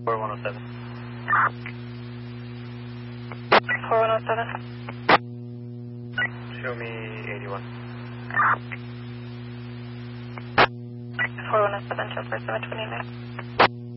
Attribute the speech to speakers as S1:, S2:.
S1: 4107.
S2: 4107.
S1: Show me 81.
S2: 4107, show for 729.